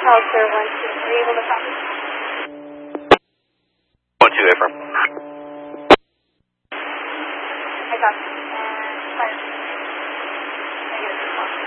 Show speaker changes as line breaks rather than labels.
Cloudster 123, able to copy?
1-2, affirm.
I got you. And fire. Negative response.